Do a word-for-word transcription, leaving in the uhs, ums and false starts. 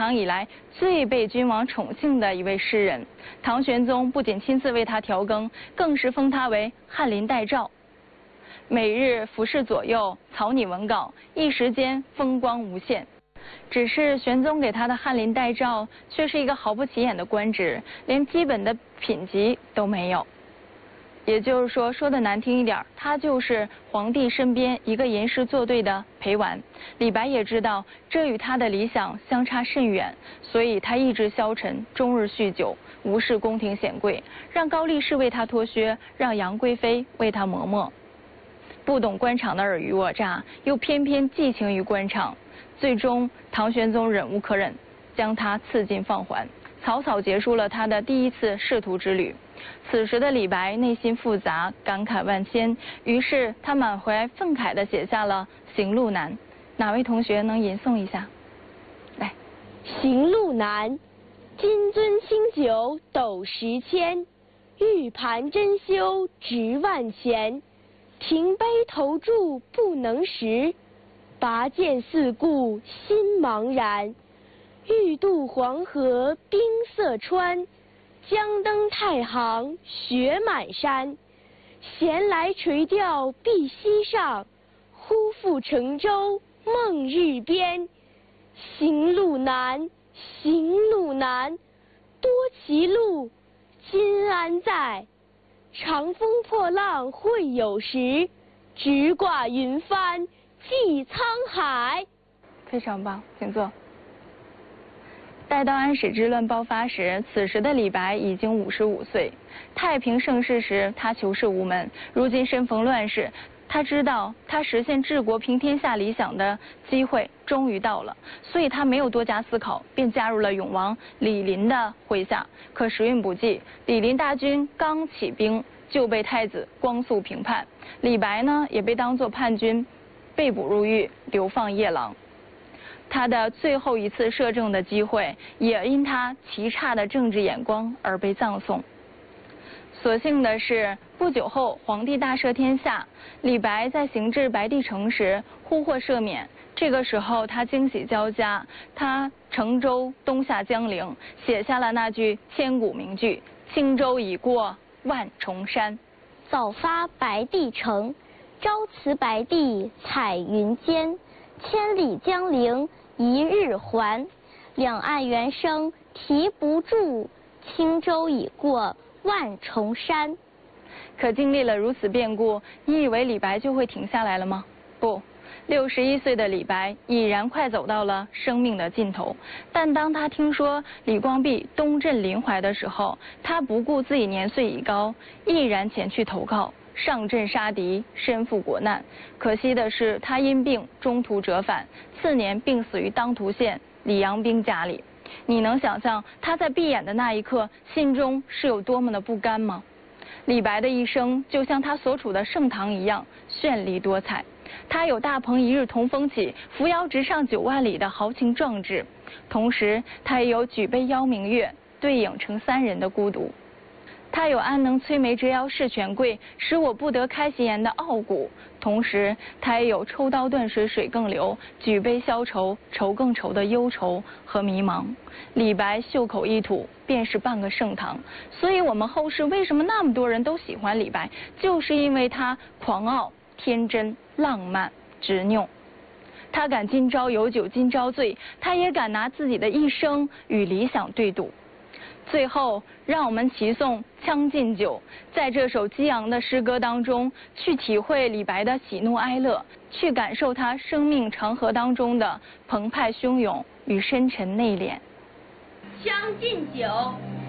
唐以来最被君王宠幸的一位诗人。唐玄宗不仅亲自为他调羹，更是封他为翰林待诏，每日俯视左右，草拟文稿，一时间风光无限。只是玄宗给他的翰林待诏却是一个毫不起眼的官职，连基本的品级都没有。也就是说，说的难听一点，他就是皇帝身边一个吟诗作对的陪玩。李白也知道这与他的理想相差甚远，所以他意志消沉，终日酗酒，无视宫廷显贵，让高力士为他脱靴，让杨贵妃为他磨墨。不懂官场的尔虞我诈，又偏偏寄情于官场，最终唐玄宗忍无可忍，将他赐禁放还，草草结束了他的第一次仕途之旅。此时的李白内心复杂，感慨万千，于是他满怀愤慨地写下了《行路难》。哪位同学能吟诵一下？来， 《行路难》，金樽清酒斗十千，玉盘珍羞值万钱。停杯投箸不能食，拔剑四顾心茫然。欲渡黄河冰塞川，将登太行雪满山。闲来垂钓碧溪上，忽复乘舟梦日边。行路难，行路难，多歧路，今安在？长风破浪会有时，直挂云帆济沧海。 非常棒，请坐。待到安史之乱爆发时，此时的李白已经五十五岁。太平盛世时，他求仕无门；如今身逢乱世，他知道他实现治国平天下理想的机会终于到了，所以他没有多加思考，便加入了永王李璘的麾下。可时运不济，李璘大军刚起兵就被太子光速平叛，李白呢也被当作叛军，被捕入狱，流放夜郎。他的最后一次摄政的机会，也因他奇差的政治眼光而被葬送。所幸的是，不久后皇帝大赦天下，李白在行至白帝城时忽获赦免。这个时候他惊喜交加，他乘舟东下江陵，写下了那句千古名句：轻舟已过万重山。 早发白帝城，朝辞白帝彩云间。千里江陵一日还，两岸猿声啼不住。轻舟已过万重山。 可经历了如此变故，你以为李白就会停下来了吗？不，六十一岁的李白已然快走到了生命的尽头。但当他听说李光弼东镇临淮的时候，他不顾自己年岁已高，毅然前去投靠，上阵杀敌，身负国难。可惜的是，他因病中途折返，次年病死于当涂县李阳冰家里。你能想象他在闭眼的那一刻，心中是有多么的不甘吗？李白的一生就像他所处的盛唐一样绚丽多彩，他有大鹏一日同风起，扶摇直上九万里的豪情壮志，同时他也有举杯邀明月，对影成三人的孤独。他有安能摧眉折腰事权贵，使我不得开席言的傲骨，同时他也有抽刀断水水更流，举杯消愁愁更愁的忧愁和迷茫。李白袖口一吐，便是半个盛唐。所以我们后世为什么那么多人都喜欢李白，就是因为他狂傲、天真、浪漫、执拗。他敢今朝有酒今朝醉，他也敢拿自己的一生与理想对赌。最后，让我们齐颂《将进酒》，在这首激昂的诗歌当中，去体会李白的喜怒哀乐，去感受他生命长河当中的澎湃汹涌与深沉内敛。 《将进酒》